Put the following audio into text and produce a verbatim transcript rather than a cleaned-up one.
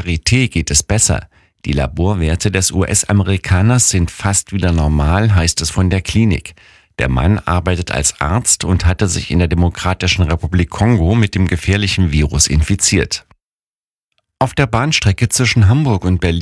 Charité geht es besser. Die Laborwerte des U S-Amerikaners sind fast wieder normal, heißt es von der Klinik. Der Mann arbeitet als Arzt und hatte sich in der Demokratischen Republik Kongo mit dem gefährlichen Virus infiziert. Auf der Bahnstrecke zwischen Hamburg und Berlin